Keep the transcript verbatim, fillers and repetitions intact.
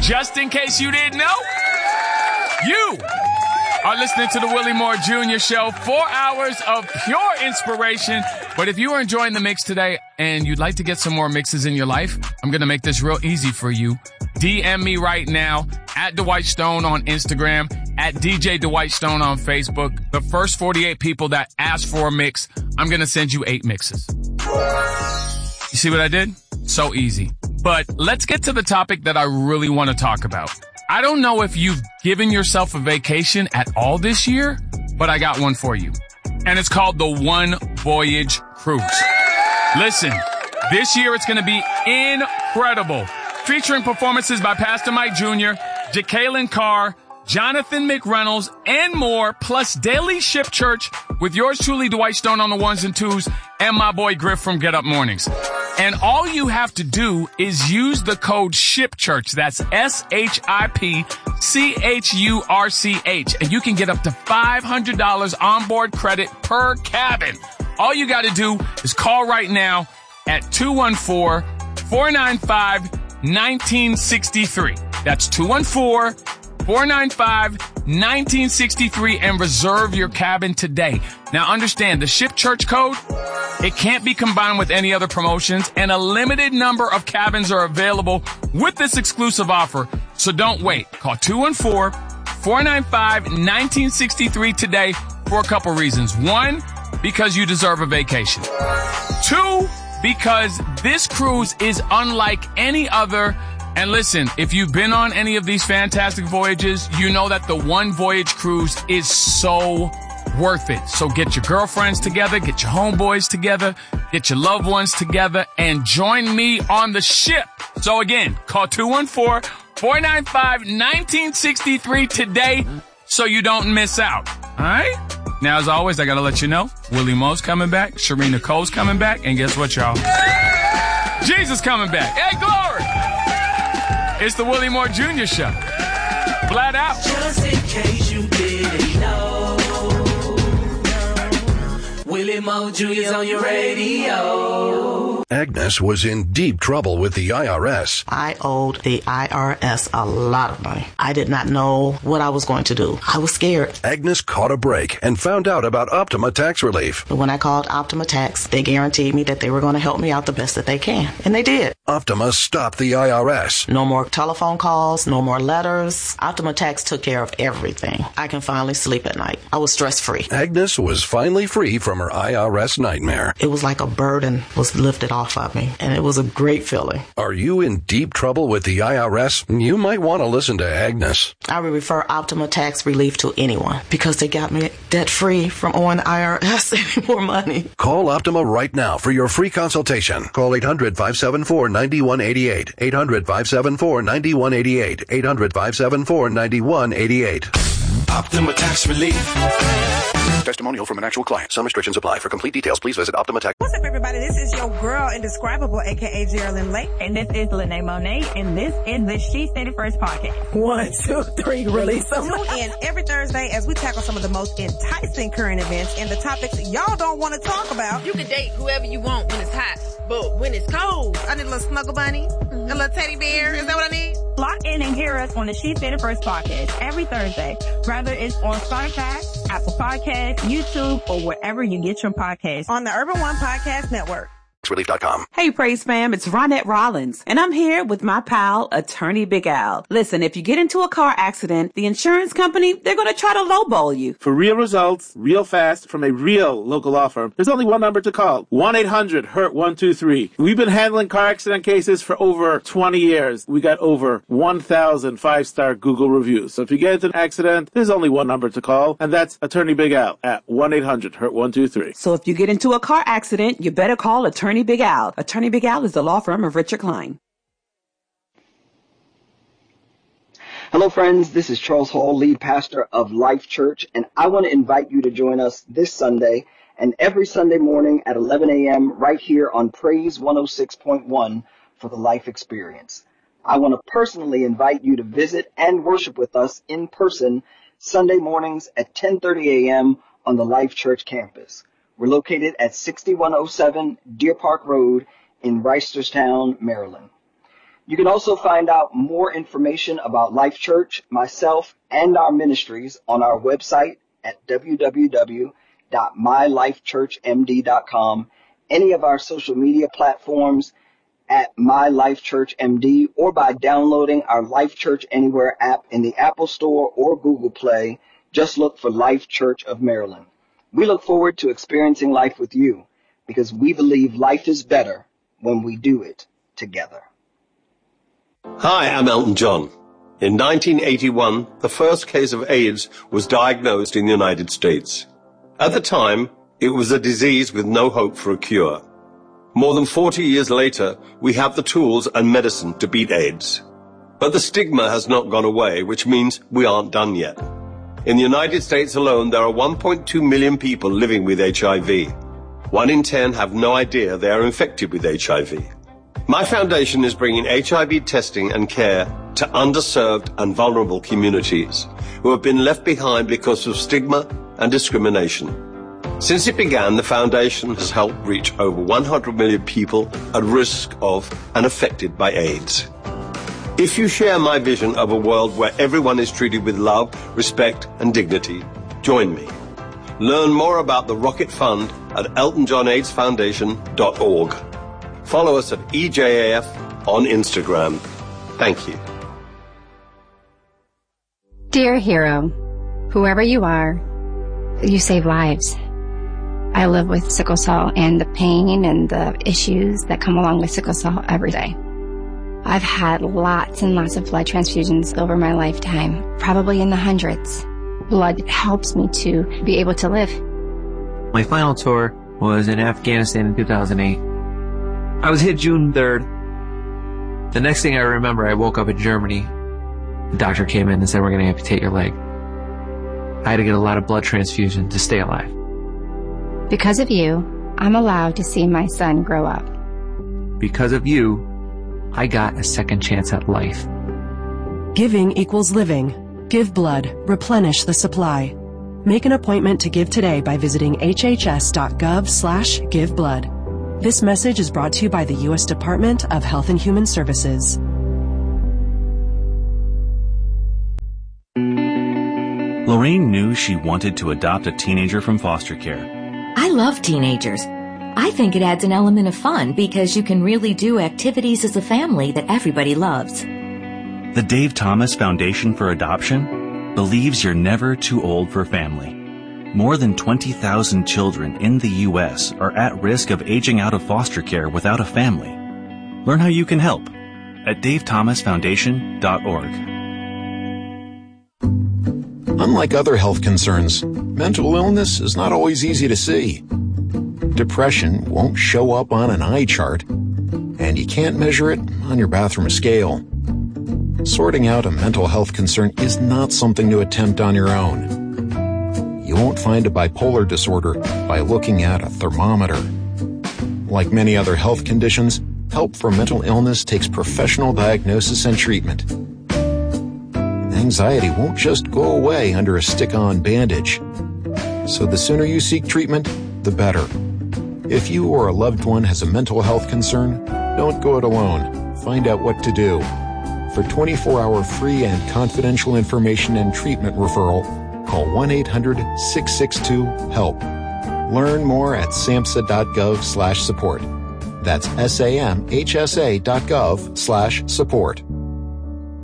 Just in case you didn't know, you are listening to the Willie Moore Junior Show. Four hours of pure inspiration. But if you are enjoying the mix today and you'd like to get some more mixes in your life, I'm going to make this real easy for you. D M me right now at Dwight Stone on Instagram, at D J Dwight Stone on Facebook. The first forty-eight people that ask for a mix, I'm going to send you eight mixes. You see what I did? So easy. But let's get to the topic that I really want to talk about. I don't know if you've given yourself a vacation at all this year, but I got one for you. And it's called the One Voyage Cruise. Listen, this year it's going to be incredible. Featuring performances by Pastor Mike Junior, Jacqueline Carr, Jonathan McReynolds, and more, plus Daily Ship Church with yours truly, Dwight Stone on the ones and twos, and my boy Griff from Get Up Mornings. And all you have to do is use the code SHIPCHURCH. That's S H I P C H U R C H. And you can get up to five hundred dollars onboard credit per cabin. All you got to do is call right now at two one four, four nine five, one nine six three. That's two one four, four nine five, one nine six three and reserve your cabin today. Now understand, the Ship Church code, it can't be combined with any other promotions, and a limited number of cabins are available with this exclusive offer. So don't wait. Call two one four, four nine five, one nine six three today for a couple reasons. One, because you deserve a vacation. Two, because this cruise is unlike any other. And listen, if you've been on any of these fantastic voyages, you know that the One Voyage Cruise is so worth it. So get your girlfriends together, get your homeboys together, get your loved ones together, and join me on the ship. So again, call two one four, four nine five, one nine six three today so you don't miss out. All right? Now, as always, I got to let you know, Willie Moe's coming back, Shereen Nicole's coming back, and guess what, y'all? Jesus coming back. Hey, glory! It's the Willie Moore Junior Show. Flat out. Just in case you didn't know, Willie Moore Junior's on your radio. Agnes was in deep trouble with the I R S. I owed the I R S a lot of money. I did not know what I was going to do. I was scared. Agnes caught a break and found out about Optima Tax Relief. But when I called Optima Tax, they guaranteed me that they were going to help me out the best that they can. And they did. Optima stopped the I R S. No more telephone calls, no more letters. Optima Tax took care of everything. I can finally sleep at night. I was stress-free. Agnes was finally free from her I R S nightmare. It was like a burden was lifted off of me, and it was a great feeling. Are you in deep trouble with the I R S? You might want to listen to Agnes. I would refer Optima Tax Relief to anyone because they got me debt-free from owing the I R S any more money. Call Optima right now for your free consultation. Call eight hundred, five seven four, nine one eight eight. eight hundred, five seven four, nine one eight eight. eight hundred, five seven four, nine one eight eight. Optima Tax Relief. Testimonial from an actual client. Some restrictions apply. For complete details, please visit Optima Tax. What's up, everybody? This is your girl, Indescribable, a k a. Geraldine Lake. And this is Lene Monet, and this is the She Said It First podcast. One, two, three, release them. Tune in every Thursday as we tackle some of the most enticing current events and the topics y'all don't want to talk about. You can date whoever you want when it's hot, but when it's cold, I need a little snuggle bunny, mm-hmm. a little teddy bear. Is that what I need? Lock in and hear us on the She Said It First podcast every Thursday, whether it's on Spotify, Apple Podcasts, YouTube, or wherever you get your podcasts. On the Urban One Podcast Network. Relief dot com. Hey, Praise fam, it's Ronette Rollins, and I'm here with my pal, Attorney Big Al. Listen, if you get into a car accident, the insurance company, they're going to try to lowball you. For real results, real fast, from a real local law firm, there's only one number to call. one eight hundred hurt one two three. We've been handling car accident cases for over twenty years. We got over one thousand five-star Google reviews. So if you get into an accident, there's only one number to call, and that's Attorney Big Al at one eight hundred hurt one two three. So if you get into a car accident, you better call Attorney Big Al. Attorney Big Al is the law firm of Richard Klein. Hello, friends. This is Charles Hall, lead pastor of Life Church, and I want to invite you to join us this Sunday and every Sunday morning at eleven a.m. right here on Praise one oh six point one for the Life Experience. I want to personally invite you to visit and worship with us in person Sunday mornings at ten thirty a.m. on the Life Church campus. We're located at sixty-one oh seven Deer Park Road in Reisterstown, Maryland. You can also find out more information about Life Church, myself, and our ministries on our website at w w w dot my life church m d dot com, any of our social media platforms at My Life Church M D, or by downloading our Life Church Anywhere app in the Apple Store or Google Play. Just look for Life Church of Maryland. We look forward to experiencing life with you because we believe life is better when we do it together. Hi, I'm Elton John. In nineteen eighty-one, the first case of AIDS was diagnosed in the United States. At the time, it was a disease with no hope for a cure. More than forty years later, we have the tools and medicine to beat AIDS. But the stigma has not gone away, which means we aren't done yet. In the United States alone, there are one point two million people living with H I V. One in ten have no idea they are infected with H I V. My foundation is bringing H I V testing and care to underserved and vulnerable communities who have been left behind because of stigma and discrimination. Since it began, the foundation has helped reach over one hundred million people at risk of and affected by AIDS. If you share my vision of a world where everyone is treated with love, respect, and dignity, join me. Learn more about the Rocket Fund at elton john aids foundation dot org. Follow us at E J A F on Instagram. Thank you. Dear hero, whoever you are, you save lives. I live with sickle cell and the pain and the issues that come along with sickle cell every day. I've had lots and lots of blood transfusions over my lifetime, probably in the hundreds. Blood helps me to be able to live. My final tour was in Afghanistan in two thousand eight. I was hit June third. The next thing I remember, I woke up in Germany. The doctor came in and said, we're going to amputate your leg. I had to get a lot of blood transfusion to stay alive. Because of you, I'm allowed to see my son grow up. Because of you, I got a second chance at life. Giving equals living. Give blood. Replenish the supply. Make an appointment to give today by visiting h h s dot gov slash give blood. This message is brought to you by the U S Department of Health and Human Services. Lorraine knew she wanted to adopt a teenager from foster care. I love teenagers. I think it adds an element of fun because you can really do activities as a family that everybody loves. The Dave Thomas Foundation for Adoption believes you're never too old for family. More than twenty thousand children in the U S are at risk of aging out of foster care without a family. Learn how you can help at dave thomas foundation dot org. Unlike other health concerns, mental illness is not always easy to see. Depression won't show up on an eye chart, and you can't measure it on your bathroom scale. Sorting out a mental health concern is not something to attempt on your own. You won't find a bipolar disorder by looking at a thermometer. Like many other health conditions, help for mental illness takes professional diagnosis and treatment. Anxiety won't just go away under a stick-on bandage. So the sooner you seek treatment, the better. If you or a loved one has a mental health concern, don't go it alone. Find out what to do. For twenty-four hour free and confidential information and treatment referral, call one eight hundred six six two HELP. Learn more at samhsa.gov slash support. That's S A M H S A dot gov slash support.